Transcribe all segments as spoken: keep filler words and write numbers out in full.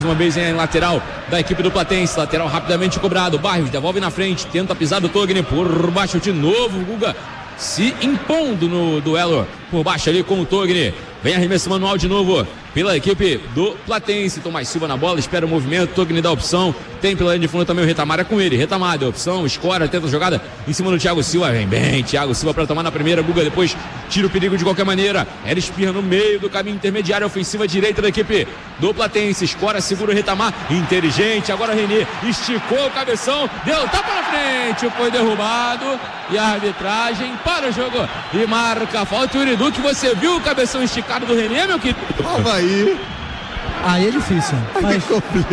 Uma vez em lateral da equipe do Platense, lateral rapidamente cobrado, Barrios devolve na frente, tenta pisar do Togni por baixo de novo, o Guga se impondo no duelo por baixo ali com o Togni, vem arremesso manual de novo pela equipe do Platense, Tomás Silva na bola, espera o movimento, Togni dá opção, tem pela linha de fundo também o Retamar, é com ele, Retamar deu opção, escora, tenta a jogada em cima do Thiago Silva, vem bem, Thiago Silva para tomar na primeira, Guga depois tira o perigo de qualquer maneira, ela espirra no meio do caminho intermediário, ofensiva direita da equipe do Platense, escora, segura o Retamar, inteligente, agora o Renê esticou o cabeção, deu tapa na frente, foi derrubado e a arbitragem para o jogo e marca a falta. O Uridu, que você viu o cabeção esticado do Renê, meu querido? Calma aí. Aí é difícil, mas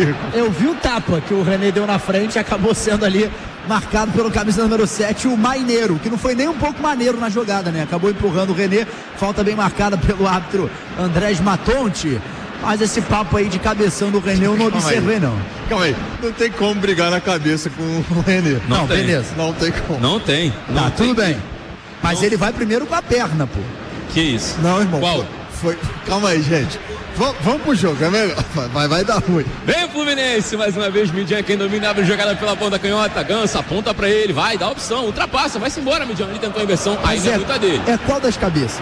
eu vi o tapa que o Renê deu na frente e acabou sendo ali marcado pelo camisa número sete, o Maineiro, que não foi nem um pouco maneiro na jogada, né? Acabou empurrando o Renê, falta bem marcada pelo árbitro Andrés Matonte. Mas esse papo aí de cabeção do Renê eu não observei, não. Calma aí, não tem como brigar na cabeça com o Renê. Não, não beleza. Não tem como. Não tem. Não tá, tem. tudo bem. Mas não. Ele vai primeiro com a perna, pô. Que isso? Não, irmão. Qual? Foi... Calma aí, gente. V- vamos pro jogo, é melhor. Vai, vai dar ruim. Vem o Fluminense, mais uma vez, Midian, quem domina, abre jogada pela ponta canhota, Ganso aponta pra ele, vai, dá opção, ultrapassa, vai-se embora, Midian, ele tentou a inversão, ainda é muita dele. É qual das cabeças?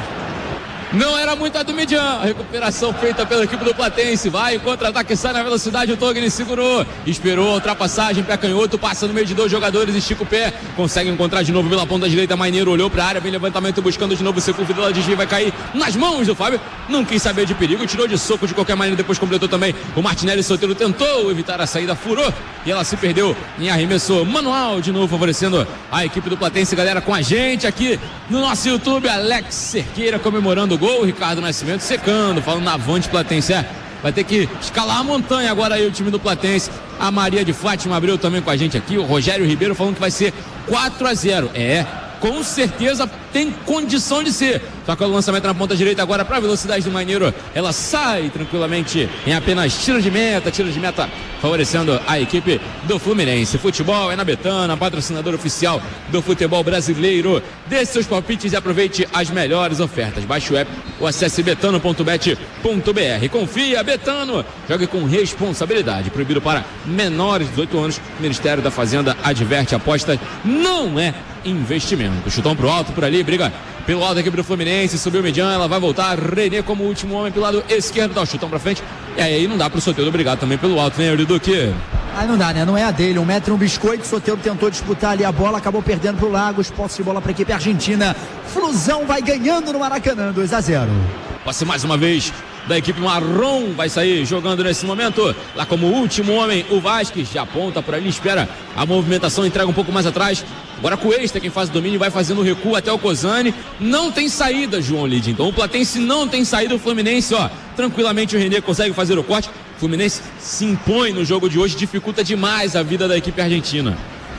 Não era muito a do Midian, a recuperação feita pela equipe do Platense, vai, em contra-ataque, sai na velocidade, o Togni segurou, esperou a ultrapassagem, pé canhoto, passa no meio de dois jogadores, estica o pé, consegue encontrar de novo pela ponta direita, Maineiro olhou pra área, vem levantamento buscando de novo o Securvo, ela desvia, vai cair nas mãos do Fábio, não quis saber de perigo, tirou de soco de qualquer maneira, depois completou também, o Martinelli Soteldo tentou evitar a saída, furou, e ela se perdeu em arremesso manual, de novo favorecendo a equipe do Platense, galera, com a gente aqui no nosso YouTube, Alex Cerqueira comemorando o gol, Ricardo Nascimento secando, falando na avante Platense, é, vai ter que escalar a montanha agora aí o time do Platense, a Maria de Fátima abriu também com a gente aqui, o Rogério Ribeiro falando que vai ser quatro a zero, é, com certeza tem condição de ser, só que o lançamento na ponta direita agora para a velocidade do Maineiro, ela sai tranquilamente em apenas tiro de meta, tiro de meta favorecendo a equipe do Fluminense. Futebol é na Betano, patrocinador oficial do futebol brasileiro. Dê seus palpites e aproveite as melhores ofertas. Baixe o app ou acesse betano ponto bet ponto br. Confia, Betano, jogue com responsabilidade. Proibido para menores de dezoito anos. O Ministério da Fazenda adverte, aposta não é investimento. Chutão pro alto por ali, briga pelo lado da equipe do Fluminense, subiu o Midian, ela vai voltar, Renê como último homem pelo lado esquerdo, dá o chutão pra frente, e aí não dá pro Soteldo brigar também pelo alto, né, Euriduque? Aí não dá, né, não é a dele, um metro e um biscoito, Soteldo tentou disputar ali a bola, acabou perdendo pro Lagos, posse de bola pra equipe argentina, Flusão vai ganhando no Maracanã, dois a zero. Passe mais uma vez da equipe marrom, vai sair jogando nesse momento, lá como último homem, o Vasquez, já aponta por ali, espera a movimentação, entrega um pouco mais atrás, agora Cuesta quem faz o domínio, vai fazendo o recuo até o Cozani, não tem saída, João Lid, então o Platense não tem saída, o Fluminense, ó, tranquilamente o Renê consegue fazer o corte, o Fluminense se impõe no jogo de hoje, dificulta demais a vida da equipe argentina.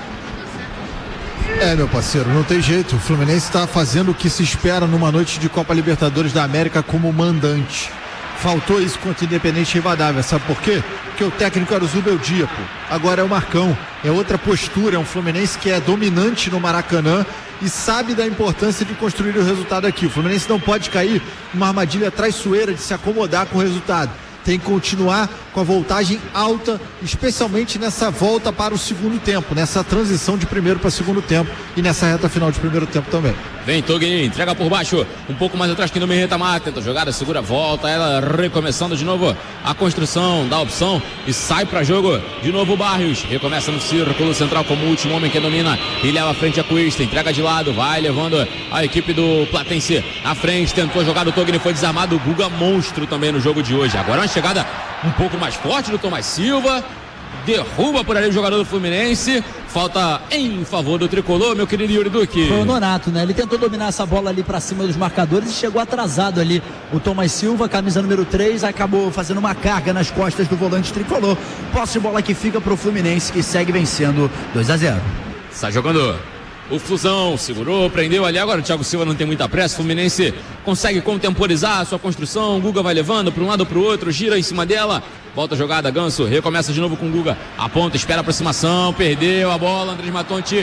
É, meu parceiro, não tem jeito, o Fluminense está fazendo o que se espera numa noite de Copa Libertadores da América como mandante. Faltou isso contra o Independente Rivadavia, sabe por quê? Porque o técnico era o Zubeldia, pô. Agora é o Marcão, é outra postura, é um Fluminense que é dominante no Maracanã e sabe da importância de construir o resultado aqui. O Fluminense não pode cair numa armadilha traiçoeira de se acomodar com o resultado. Tem que continuar com a voltagem alta, especialmente nessa volta para o segundo tempo, nessa transição de primeiro para segundo tempo e nessa reta final de primeiro tempo também. Vem Togni, entrega por baixo, um pouco mais atrás que no meio Retamar, tenta jogada, segura, volta, ela recomeçando de novo a construção, dá opção e sai para jogo, de novo Barrios, recomeça no círculo central como o último homem que domina e leva à frente a Cuesta, entrega de lado, vai levando a equipe do Platense à frente, tentou jogar, o Togni foi desarmado, o Guga monstro também no jogo de hoje, agora uma chegada um pouco mais forte do Tomás Silva, derruba por ali o jogador do Fluminense, falta em favor do tricolor, meu querido Yuri Duque. Foi o Nonato, né? Ele tentou dominar essa bola ali pra cima dos marcadores e chegou atrasado ali. O Tomás Silva, camisa número três, acabou fazendo uma carga nas costas do volante tricolor. Posse de bola que fica pro Fluminense, que segue vencendo dois a zero. Está jogando o Flusão, segurou, prendeu ali, agora o Thiago Silva não tem muita pressa, o Fluminense consegue contemporizar a sua construção, o Guga vai levando para um lado para o outro, gira em cima dela, volta a jogada, Ganso, recomeça de novo com o Guga, aponta, espera a aproximação, perdeu a bola, Andrés Matonte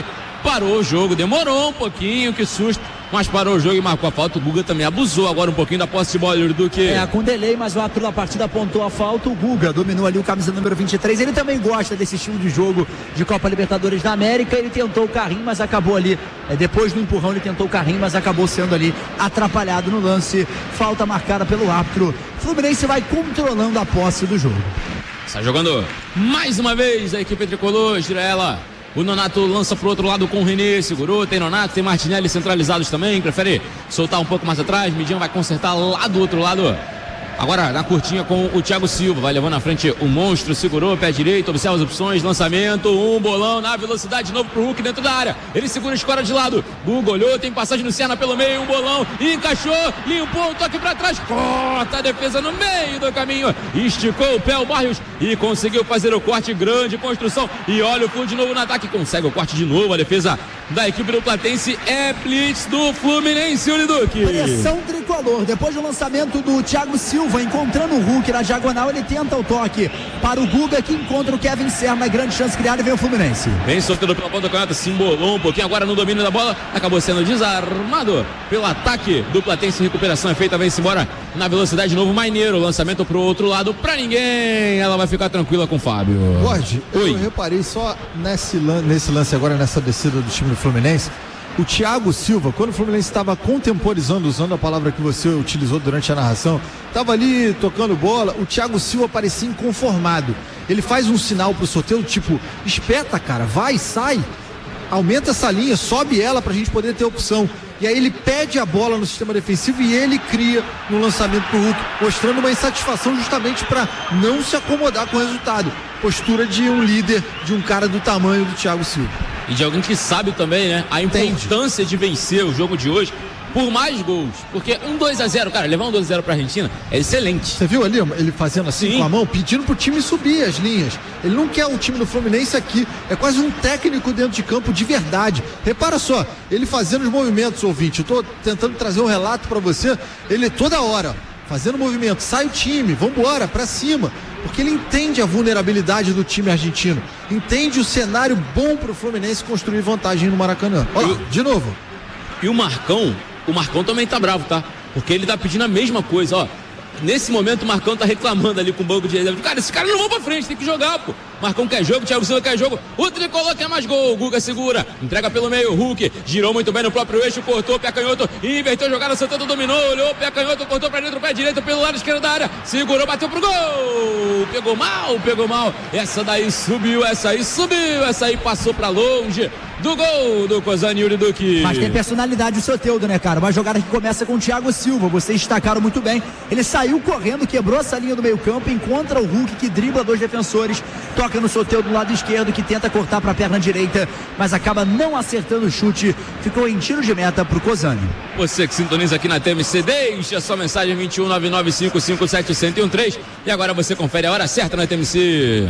parou o jogo, demorou um pouquinho, que susto, mas parou o jogo e marcou a falta. O Guga também abusou agora um pouquinho da posse de bola, do que... É, com delay, mas o árbitro da partida apontou a falta. O Guga dominou ali o camisa número vinte e três. Ele também gosta desse estilo de jogo de Copa Libertadores da América. Ele tentou o carrinho, mas acabou ali, é, depois do empurrão ele tentou o carrinho, mas acabou sendo ali atrapalhado no lance. Falta marcada pelo árbitro. Fluminense vai controlando a posse do jogo. Está jogando mais uma vez a equipe tricolor, gira ela. O Nonato lança pro outro lado com o René, segurou, tem Nonato, tem Martinelli centralizados também, prefere soltar um pouco mais atrás, Midian vai consertar lá do outro lado. Agora na curtinha com o Thiago Silva, vai levando na frente o monstro, segurou, pé direito, observa as opções, lançamento, um bolão na velocidade, de novo pro Hulk dentro da área, ele segura, escora de lado, Guga olhou, tem passagem no Serna pelo meio, um bolão, encaixou, limpou, um toque pra trás, corta a defesa no meio do caminho, esticou o pé o Barrios e conseguiu fazer o corte, grande construção, e olha o fundo de novo no ataque, consegue o corte de novo, a defesa da equipe do Platense, é blitz do Fluminense, o Liduque. Pressão tricolor, depois do lançamento do Thiago Silva, encontrando o Hulk na diagonal, ele tenta o toque para o Guga, que encontra o Kevin Serna, grande chance criada, e vem o Fluminense. Vem soltando pela ponta canhota, se embolou um pouquinho agora no domínio da bola, acabou sendo desarmado pelo ataque do Platense, recuperação é feita, vem-se embora na velocidade de novo, Maineiro, lançamento pro outro lado, pra ninguém, ela vai ficar tranquila com o Fábio. Jorge, eu reparei só nesse, nesse lance agora, nessa descida do time do Fluminense, o Thiago Silva, quando o Fluminense estava contemporizando, usando a palavra que você utilizou durante a narração, estava ali tocando bola, o Thiago Silva parecia inconformado. Ele faz um sinal pro Soteldo, tipo, espeta, cara, vai, sai, aumenta essa linha, sobe ela pra gente poder ter opção. E aí ele pede a bola no sistema defensivo e ele cria no lançamento pro Hulk, mostrando uma insatisfação justamente para não se acomodar com o resultado. Postura de um líder, de um cara do tamanho do Thiago Silva. E de alguém que sabe também, né, a importância de vencer o jogo de hoje por mais gols. Porque um dois a zero, cara, levar um dois a zero pra Argentina é excelente. Você viu ali ele fazendo assim Sim. com a mão, pedindo pro time subir as linhas. Ele não quer o time do Fluminense aqui. É quase um técnico dentro de campo de verdade. Repara só, ele fazendo os movimentos, ouvinte. Eu tô tentando trazer um relato pra você. Ele toda hora, fazendo movimento. Sai o time, vambora, pra cima. Porque ele entende a vulnerabilidade do time argentino. Entende o cenário bom pro Fluminense construir vantagem no Maracanã. Olha lá, de novo. E o Marcão, o Marcão também tá bravo, tá? Porque ele tá pedindo a mesma coisa, ó. Nesse momento o Marcão tá reclamando ali com o banco de reserva. Cara, esses caras não vão pra frente, tem que jogar, pô. Marcão quer jogo, Thiago Silva quer jogo. O tricolor quer mais gol. O Guga segura, entrega pelo meio. Hulk girou muito bem no próprio eixo, cortou, pé canhoto, inverteu a jogada. Santana dominou, olhou, pé canhoto, cortou pra dentro, pé direito pelo lado esquerdo da área. Segurou, bateu pro gol. Pegou mal, pegou mal. Essa daí subiu, essa aí subiu, essa aí passou pra longe do gol do Cozani, Yuri Duque. Mas tem personalidade o Soteldo, né, cara? Uma jogada que começa com o Thiago Silva. Vocês destacaram muito bem. Ele saiu correndo, quebrou essa linha do meio campo, encontra o Hulk, que dribla dois defensores, toca no Soteldo do lado esquerdo, que tenta cortar para a perna direita, mas acaba não acertando o chute. Ficou em tiro de meta pro Cozani. Você que sintoniza aqui na T M C, deixe a sua mensagem vinte e um nove nove cinco cinco sete zero um três e agora você confere a hora certa na T M C.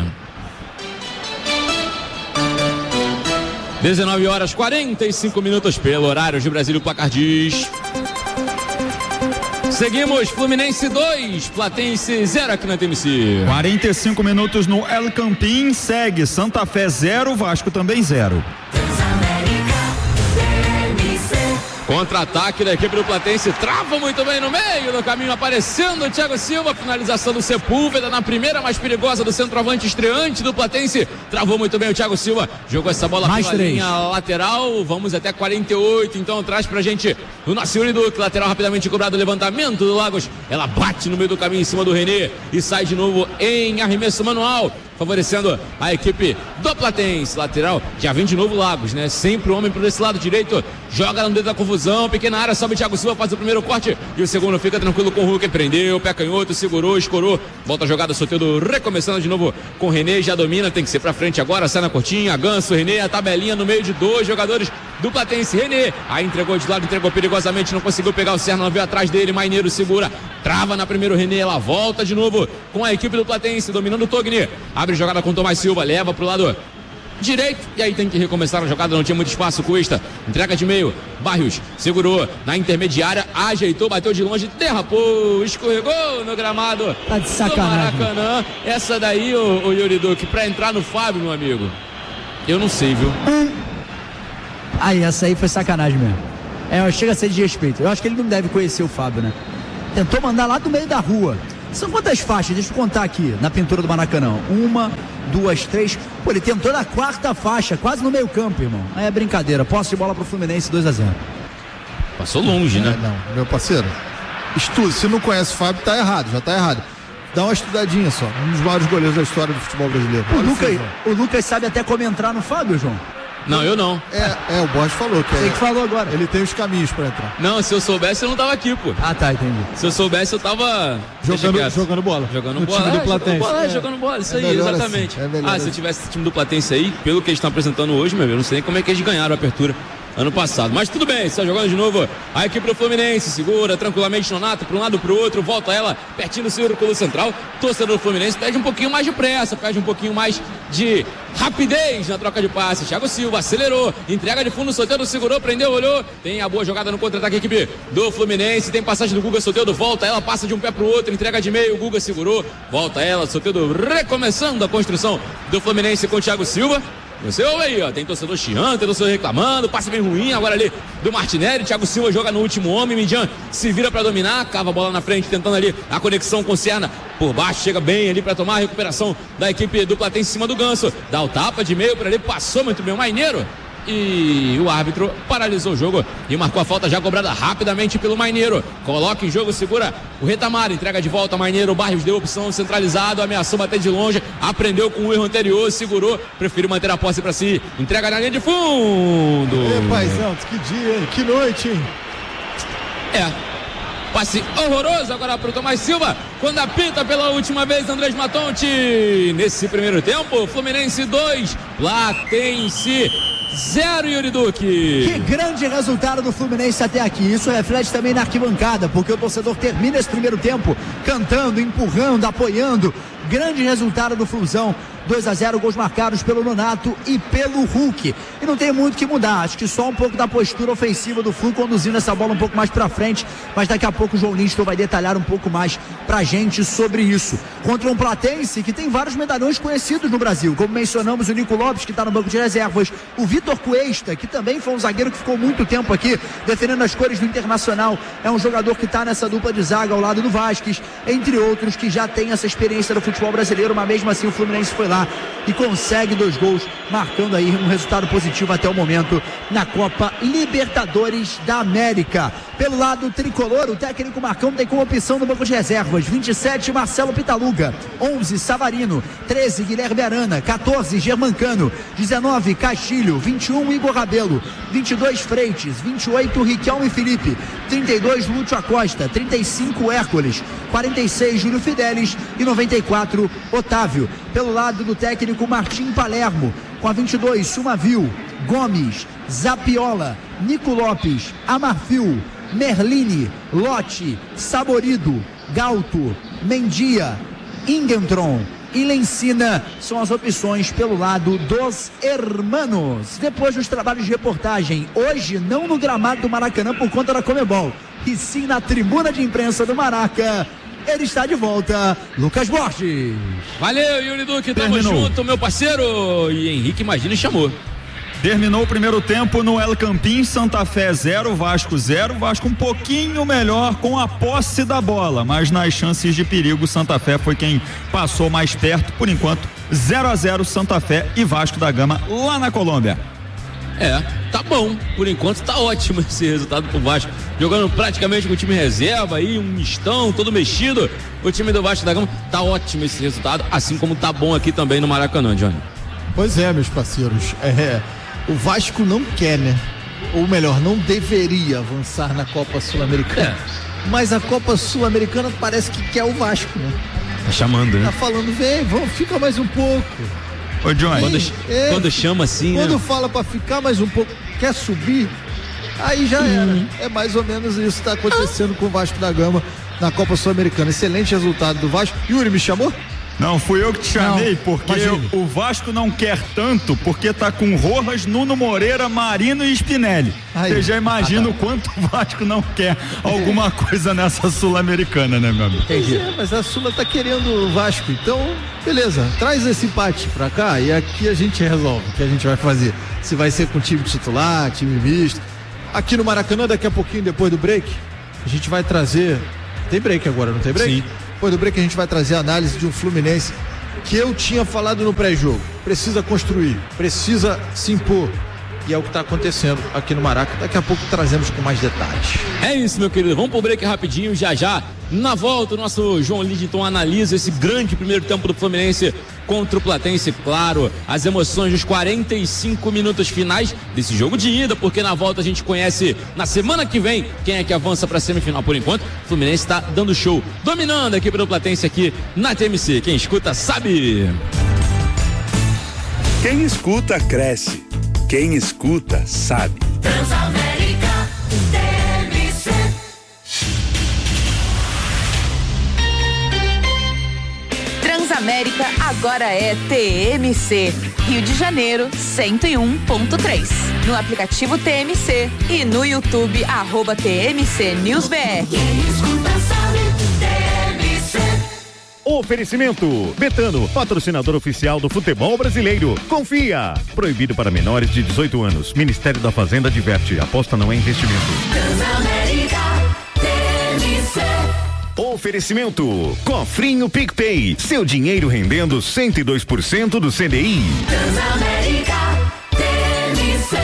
dezenove horas e quarenta e cinco minutos pelo horário de Brasília, o placar diz. Seguimos, Fluminense dois, Platense zero aqui na T M C. quarenta e cinco minutos no El Campín, segue Santa Fé zero, Vasco também zero. Contra-ataque da equipe do Platense, trava muito bem no meio do caminho, aparecendo o Thiago Silva, finalização do Sepúlveda na primeira mais perigosa do centroavante estreante do Platense, travou muito bem o Thiago Silva, jogou essa bola mais pela três. linha lateral, vamos até quarenta e oito, então traz pra gente o nosso Yuri Duque, lateral rapidamente cobrado, levantamento do Lagos, ela bate no meio do caminho em cima do René e sai de novo em arremesso manual, favorecendo a equipe do Platense. Lateral, já vem de novo Lagos, né? Sempre o homem por esse lado direito, joga no dedo da confusão, pequena área, sobe o Thiago Silva, faz o primeiro corte e o segundo fica tranquilo com o Hulk, prendeu, pé canhoto, segurou, escorou, volta a jogada, Soteldo recomeçando de novo com o René, já domina, tem que ser pra frente agora, sai na cortinha, Ganso, René, a tabelinha no meio de dois jogadores do Platense, René, aí entregou de lado, entregou perigosamente, não conseguiu pegar o Serna, não veio atrás dele, Maineiro segura, trava na primeira o René, ela volta de novo com a equipe do Platense, dominando o Togni, abre jogada com o Tomás Silva, leva pro lado direito, e aí tem que recomeçar a jogada, não tinha muito espaço, Cuesta, entrega de meio, Barrios, segurou na intermediária, ajeitou, bateu de longe, derrapou, escorregou no gramado tá de sacanagem. do Maracanã, essa daí, o, o Yuri Duque, pra entrar no Fábio, meu amigo, eu não sei, viu? Aí, essa aí foi sacanagem mesmo. É, chega a ser de respeito. Eu acho que ele não deve conhecer o Fábio, né? Tentou mandar lá do meio da rua. São quantas faixas? Deixa eu contar aqui, na pintura do Maracanã. Uma, duas, três. Pô, ele tentou na quarta faixa, quase no meio campo, irmão. Aí é brincadeira. Posse de bola pro Fluminense, dois a zero. Passou longe, né? É, não, meu parceiro. Estudo, se não conhece o Fábio, tá errado, já tá errado. Dá uma estudadinha só. Um dos maiores goleiros da história do futebol brasileiro. O Lucas, o Lucas sabe até como entrar no Fábio, João? Não, eu não. É, é o Borges falou que Você é, que falou agora. ele tem os caminhos pra entrar. Não, se eu soubesse, eu não tava aqui, pô. Ah, tá, entendi. Se eu soubesse, eu tava Jogando, jogando bola. Jogando no bola. time do É, Platense. Jogando bola, é, É. jogando bola, isso É aí, melhor exatamente. assim, é melhor ah, se assim. eu tivesse esse time do Platense aí, pelo que eles estão apresentando hoje, meu, eu não sei nem como é que eles ganharam a apertura ano passado. Mas tudo bem, está jogando de novo a equipe do Fluminense, segura tranquilamente Nonato, para um lado para o outro, volta ela pertinho do círculo central. Torcedor do Fluminense pede um pouquinho mais de pressa, pede um pouquinho mais de rapidez na troca de passes. Thiago Silva acelerou, entrega de fundo, Soteldo segurou, prendeu, olhou. Tem a boa jogada no contra-ataque, a equipe do Fluminense. Tem passagem do Guga, Soteldo volta, ela passa de um pé pro outro, entrega de meio, o Guga segurou, volta ela, Soteldo recomeçando a construção do Fluminense com o Thiago Silva. Você ouve aí, ó, tem torcedor chiando, tem torcedor reclamando, passe bem ruim, agora ali do Martinelli, Thiago Silva joga no último homem, Midian se vira pra dominar, cava a bola na frente, tentando ali a conexão com o Serna por baixo, chega bem ali pra tomar a recuperação da equipe do Platense em cima do Ganso, dá o tapa de meio pra ali, passou muito bem o Maineiro. E o árbitro paralisou o jogo e marcou a falta já cobrada rapidamente pelo Maineiro. Coloca em jogo, segura o Retamar, entrega de volta Maineiro. Barrios deu opção, centralizado, ameaçou bater de longe, aprendeu com o erro anterior, segurou, preferiu manter a posse pra si. Entrega na linha de fundo. Ê, paizão, que dia, hein? Que noite, hein? É. Passe horroroso agora pro Tomás Silva, quando apita pela última vez Andrés Matonte. Nesse primeiro tempo, Fluminense dois, Platense zero, Yuri Duque. Que grande resultado do Fluminense até aqui. Isso reflete também na arquibancada, porque o torcedor termina esse primeiro tempo cantando, empurrando, apoiando. Grande resultado do Flusão. dois a zero, gols marcados pelo Nonato e pelo Hulk. E não tem muito o que mudar, acho que só um pouco da postura ofensiva do Flu, conduzindo essa bola um pouco mais pra frente, mas daqui a pouco o João Liston vai detalhar um pouco mais pra gente sobre isso. Contra um Platense que tem vários medalhões conhecidos no Brasil, como mencionamos o Nico Lopes, que tá no banco de reservas, o Vitor Cuesta, que também foi um zagueiro que ficou muito tempo aqui defendendo as cores do Internacional, é um jogador que tá nessa dupla de zaga ao lado do Vasquez, entre outros que já tem essa experiência do futebol brasileiro, mas mesmo assim o Fluminense foi lá e consegue dois gols, marcando aí um resultado positivo até o momento na Copa Libertadores da América. Pelo lado tricolor, o técnico Marcão tem como opção no banco de reservas vinte e sete, Marcelo Pitaluga, onze, Savarino, treze, Guilherme Arana, quatorze, Germancano, dezenove, Castilho, vinte e um, Igor Rabelo, vinte e dois, Freites, vinte e oito, Riquelme Felipe, trinta e dois, Lúcio Acosta, trinta e cinco, Hércules, quarenta e seis, Júlio Fidelis e noventa e quatro, Otávio. Pelo lado do técnico Martim Palermo, com a vinte e dois, Sumavil, Gomes, Zapiola, Nico Lopes, Amarfil, Merlini, Lote, Saborido, Galto, Mendia, Ingentron e Lencina são as opções pelo lado dos hermanos. Depois dos trabalhos de reportagem, hoje não no gramado do Maracanã por conta da Conmebol, e sim na tribuna de imprensa do Maraca, ele está de volta, Lucas Borges. Valeu, Yuri Duque, tamo Terminou. junto, meu parceiro. E Henrique Imagine chamou. Terminou o primeiro tempo no El Campín, Santa Fé zero, Vasco zero. Vasco um pouquinho melhor com a posse da bola, mas nas chances de perigo, Santa Fé foi quem passou mais perto. Por enquanto, zero a zero, Santa Fé e Vasco da Gama lá na Colômbia. É, tá bom. Por enquanto tá ótimo esse resultado pro Vasco. Jogando praticamente com o time reserva aí, um mistão, todo mexido. O time do Vasco da Gama, tá ótimo esse resultado, assim como tá bom aqui também no Maracanã, Johnny. Pois é, meus parceiros. É, o Vasco não quer, né? Ou melhor, não deveria avançar na Copa Sul-Americana. É. Mas a Copa Sul-Americana parece que quer o Vasco, né? Tá chamando, Tá né? falando, vem, vamos, fica mais um pouco. Ô, Johnny. Quando, É. quando chama assim, Quando né? fala pra ficar mais um pouco, quer subir, aí já era. É mais ou menos isso que tá acontecendo com o Vasco da Gama na Copa Sul-Americana. Excelente resultado do Vasco. Yuri, me chamou? Não, fui eu que te chamei, não, porque imagine. o Vasco não quer tanto, porque tá com Rojas, Nuno Moreira, Marino e Spinelli. Você já imagina ah, tá. o quanto o Vasco não quer alguma coisa nessa Sul-Americana, né, meu amigo? Entendi. É, mas a Sula tá querendo o Vasco, então, beleza, traz esse empate pra cá e aqui a gente resolve o que a gente vai fazer. Se vai ser com time titular, time misto. Aqui no Maracanã, daqui a pouquinho, depois do break, a gente vai trazer... Tem break agora, não tem break? Sim. Depois do break a gente vai trazer a análise de um Fluminense que eu tinha falado no pré-jogo. Precisa construir, precisa se impor. E é o que está acontecendo aqui no Maraca. Daqui a pouco trazemos com mais detalhes. É isso, meu querido. Vamos pro break rapidinho, já já. Na volta, o nosso João Lidington analisa esse grande primeiro tempo do Fluminense contra o Platense. Claro, as emoções dos quarenta e cinco minutos finais desse jogo de ida, porque na volta a gente conhece na semana que vem quem é que avança para a semifinal. Por enquanto, o Fluminense está dando show, dominando a equipe do Platense aqui na T M C. Quem escuta sabe. Quem escuta cresce. Quem escuta sabe. Transamérica T M C. Transamérica agora é T M C. Rio de Janeiro, cento e um ponto três. No aplicativo T M C e no YouTube, arroba T M C News B R. Quem escuta sabe, T M C. Oferecimento Betano, patrocinador oficial do futebol brasileiro. Confia. Proibido para menores de dezoito anos. Ministério da Fazenda adverte. Aposta não é investimento. Transamérica T M C. Oferecimento Cofrinho PicPay. Seu dinheiro rendendo cento e dois por cento do C D I. Transamérica T M C.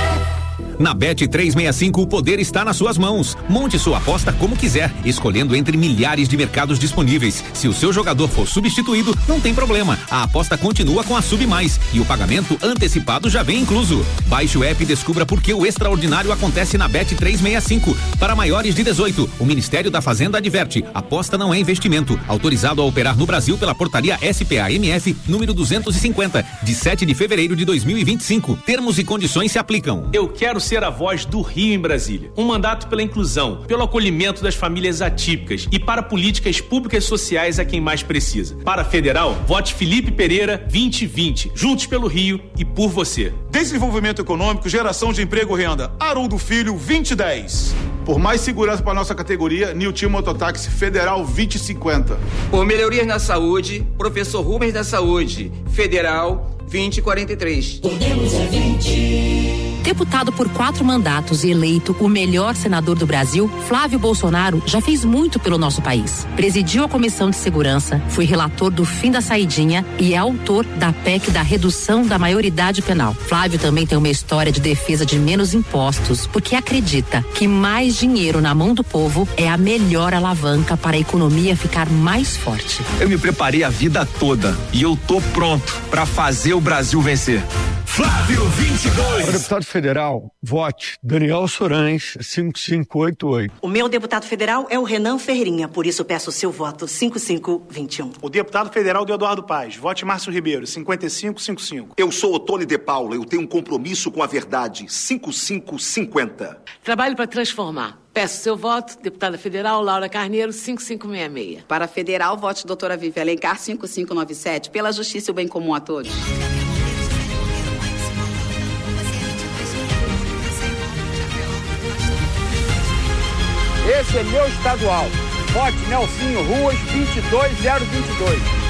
Na Bet trezentos e sessenta e cinco, o poder está nas suas mãos. Monte sua aposta como quiser, escolhendo entre milhares de mercados disponíveis. Se o seu jogador for substituído, não tem problema. A aposta continua com a Sub Mais e o pagamento antecipado já vem incluso. Baixe o app e descubra por que o extraordinário acontece na Bet trezentos e sessenta e cinco. Para maiores de dezoito, o Ministério da Fazenda adverte: aposta não é investimento. Autorizado a operar no Brasil pela portaria S P A M F número duzentos e cinquenta, de sete de fevereiro de dois mil e vinte e cinco. Termos e condições se aplicam. Eu quero ser a voz do Rio em Brasília. Um mandato pela inclusão, pelo acolhimento das famílias atípicas e para políticas públicas sociais a quem mais precisa. Para federal, vote Felipe Pereira vinte e vinte. Juntos pelo Rio e por você. Desenvolvimento econômico, geração de emprego e renda. Haroldo Filho vinte e dez. Por mais segurança para nossa categoria, Nilton Mototáxi Federal vinte e cinquenta. Por melhorias na saúde, Professor Rubens da Saúde Federal vinte e quarenta e três. Podemos é vinte. Deputado por quatro mandatos e eleito o melhor senador do Brasil, Flávio Bolsonaro já fez muito pelo nosso país. Presidiu a Comissão de Segurança, foi relator do fim da saidinha e é autor da P E C da redução da maioridade penal. Flávio também tem uma história de defesa de menos impostos, porque acredita que mais dinheiro na mão do povo é a melhor alavanca para a economia ficar mais forte. Eu me preparei a vida toda e eu tô pronto para fazer o Brasil vencer. Flávio vinte e dois. O deputado federal, vote Daniel Sorães, cinco cinco oito oito. O meu deputado federal é o Renan Ferreirinha, por isso peço o seu voto, cinco cinco dois um. O deputado federal do Eduardo Paz, vote Márcio Ribeiro, cinquenta e cinco cinquenta e cinco. Eu sou Otônio de Paula, eu tenho um compromisso com a verdade, cinco cinco cinquenta. Trabalho para transformar. Peço seu voto, deputada federal Laura Carneiro, cinco cinco seis seis. Para federal, vote doutora Vivi Alencar, cinco cinco nove sete, pela justiça e o bem comum a todos. Esse é meu estadual. Vote Nelsinho Ruas, vinte e dois zero vinte e dois.